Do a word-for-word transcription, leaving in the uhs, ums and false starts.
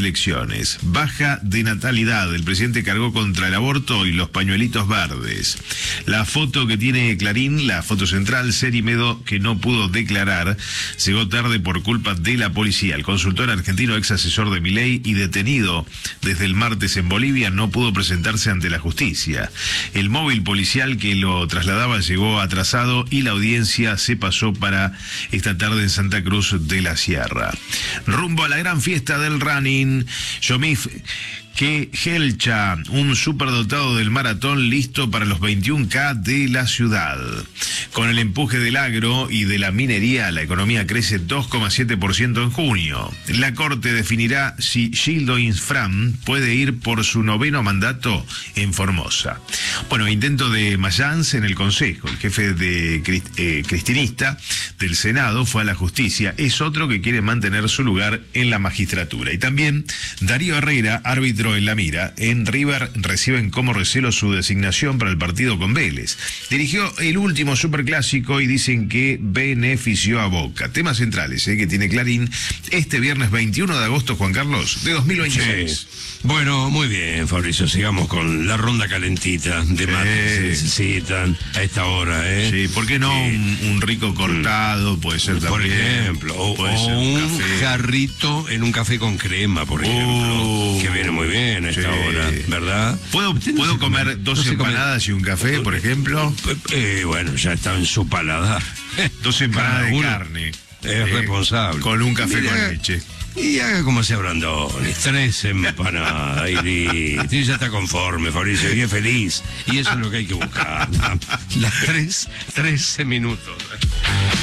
elecciones. Baja de natalidad. El presidente cargó contra el aborto y los pañuelitos verdes. La foto que tiene Clarín, la foto central, Cerimedo, que no pudo declarar, llegó tarde por culpa de la policía. El consultor argentino, ex asesor de Milei y detenido desde el martes en Bolivia, no pudo presentarse ante la justicia. El móvil policial que lo trasladaba llegó atrasado y la audiencia se pasó para esta tarde en Santa Cruz de la Sierra. Rumbo a la gran fiesta del running, Yomif que Helcha, un superdotado del maratón listo para los veintiún K de la ciudad. Con el empuje del agro y de la minería, la economía crece dos coma siete por ciento en junio. La Corte definirá si Gildo Infram puede ir por su noveno mandato en Formosa. Bueno, intento de Mayans en el Consejo. El jefe de eh, cristinista del Senado fue a la justicia. Es otro que quiere mantener su lugar en la magistratura. Y también Darío Herrera, árbitro en la mira. En River reciben como recelo su designación para el partido con Vélez. Dirigió el último superclásico y dicen que benefició a Boca. Temas centrales eh, que tiene Clarín este viernes veintiuno de agosto, Juan Carlos, de dos mil veintiséis. Sí. Bueno, muy bien, Fabricio, sigamos con la ronda calentita de mates que se necesitan a esta hora, ¿eh? Sí, ¿por qué no sí. un, un rico cortado? Puede ser por también. Ejemplo, o, puede o ser un, un café. jarrito en un café con crema, por ejemplo, uh, que viene muy bien a esta sí. hora, ¿verdad? ¿Puedo, ¿puedo comer come, dos no empanadas come. y un café, por ejemplo? Eh, bueno, ya está en su paladar. Dos empanadas de carne. Es eh, responsable. Con un café Mira, con leche. Y haga como se Brandoni, tres empanadas y listo. Y ya está conforme, Fabricio, y es feliz. Y eso es lo que hay que buscar. Las tres, trece minutos.